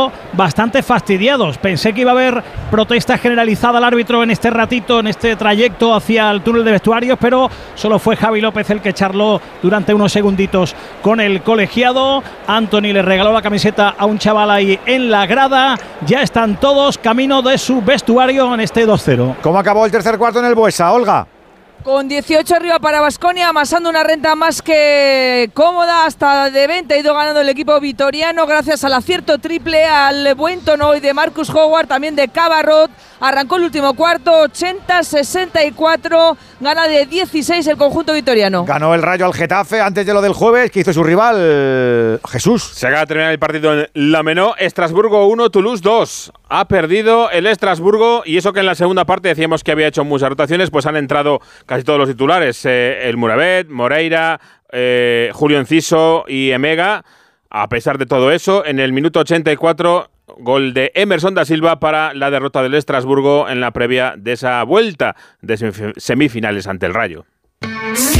veo bastante fastidiados. Pensé que iba a haber protesta generalizada al árbitro en este ratito, en este trayecto hacia el túnel de vestuarios, pero solo fue Javi López el que charló durante unos segunditos con el colegiado. Anthony le regaló la camiseta a un chaval ahí en la grada. Ya están todos camino de su vestuario en este 2-0. ¿Cómo acabó el tercer cuarto en el Buesa, Olga? Con 18 arriba para Baskonia, amasando una renta más que cómoda, hasta de 20 ha ido ganando el equipo vitoriano gracias al acierto triple, al buen tono hoy de Marcus Howard, también de Cabarrot. Arrancó el último cuarto, 80-64, gana de 16 el conjunto vitoriano. Ganó el Rayo al Getafe antes de lo del jueves, que hizo su rival Jesús. Se acaba de terminar el partido en La Menó, Estrasburgo 1, Toulouse 2. Ha perdido el Estrasburgo, y eso que en la segunda parte decíamos que había hecho muchas rotaciones, pues han entrado casi todos los titulares, el Muravet, Moreira, Julio Enciso y Emega. A pesar de todo eso, en el minuto 84, gol de Emerson da Silva para la derrota del Estrasburgo en la previa de esa vuelta de semifinales ante el Rayo.